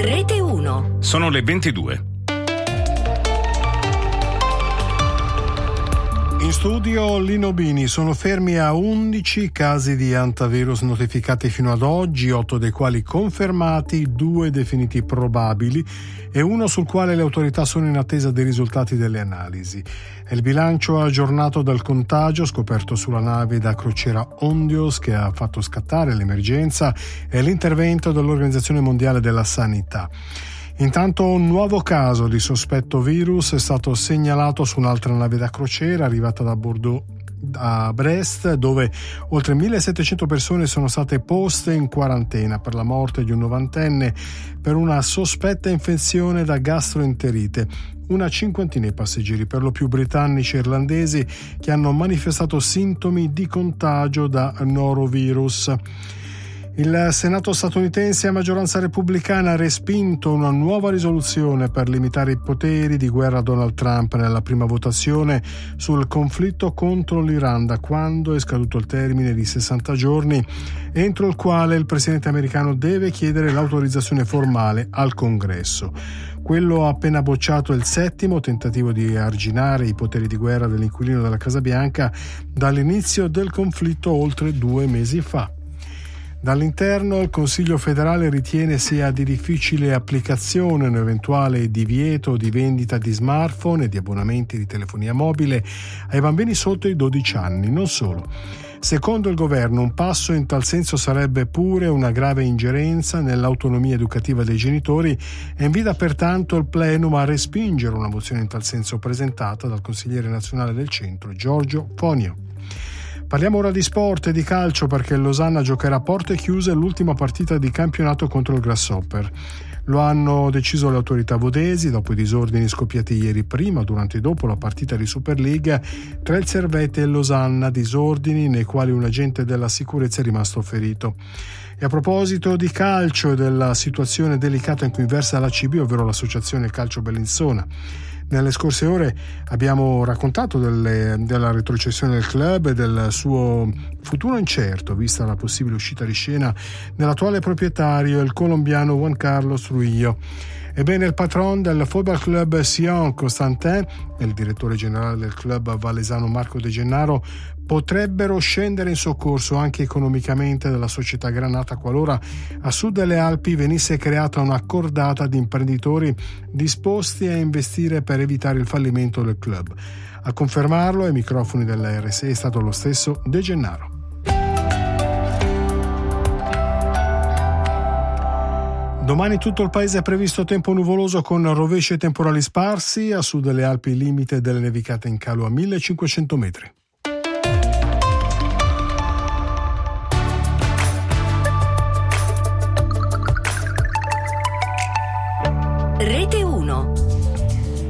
Rete 1. Sono le 22. In studio Lino Bini. Sono fermi a 11 casi di antivirus notificati fino ad oggi, 8 dei quali confermati, 2 definiti probabili e uno sul quale le autorità sono in attesa dei risultati delle analisi. È il bilancio aggiornato dal contagio scoperto sulla nave da crociera Ondios che ha fatto scattare l'emergenza e l'intervento dell'Organizzazione Mondiale della Sanità. Intanto un nuovo caso di sospetto virus è stato segnalato su un'altra nave da crociera arrivata da Bordeaux a Brest, dove oltre 1700 persone sono state poste in quarantena per la morte di un novantenne per una sospetta infezione da gastroenterite. Una cinquantina di passeggeri, per lo più britannici e irlandesi, che hanno manifestato sintomi di contagio da norovirus. Il Senato statunitense a maggioranza repubblicana ha respinto una nuova risoluzione per limitare i poteri di guerra a Donald Trump nella prima votazione sul conflitto contro l'Iran, da quando è scaduto il termine di 60 giorni entro il quale il presidente americano deve chiedere l'autorizzazione formale al Congresso. Quello ha appena bocciato il 7° tentativo di arginare i poteri di guerra dell'inquilino della Casa Bianca dall'inizio del conflitto oltre 2 mesi fa. Dall'interno il Consiglio federale ritiene sia di difficile applicazione un eventuale divieto di vendita di smartphone e di abbonamenti di telefonia mobile ai bambini sotto i 12 anni. Non solo. Secondo il governo, un passo in tal senso sarebbe pure una grave ingerenza nell'autonomia educativa dei genitori e invita pertanto il plenum a respingere una mozione in tal senso presentata dal consigliere nazionale del centro Giorgio Fonio. Parliamo ora di sport e di calcio, perché il Losanna giocherà a porte chiuse l'ultima partita di campionato contro il Grasshopper. Lo hanno deciso le autorità vodesi dopo i disordini scoppiati ieri prima, durante e dopo la partita di Super League tra il Servette e il Losanna, disordini nei quali un agente della sicurezza è rimasto ferito. E a proposito di calcio e della situazione delicata in cui versa l'ACB, ovvero l'Associazione Calcio Bellinzona, nelle scorse ore abbiamo raccontato della retrocessione del club e del suo futuro incerto, vista la possibile uscita di scena dell'attuale proprietario, il colombiano Juan Carlos Trujillo. Ebbene, il patron del Football Club Sion, Constantin, e il direttore generale del club valesano Marco De Gennaro potrebbero scendere in soccorso anche economicamente della società granata qualora a sud delle Alpi venisse creata una cordata di imprenditori disposti a investire per evitare il fallimento del club. A confermarlo ai microfoni della RSI è stato lo stesso De Gennaro. Domani tutto il paese è previsto tempo nuvoloso con rovesci e temporali sparsi, a sud delle Alpi limite delle nevicate in calo a 1500 metri.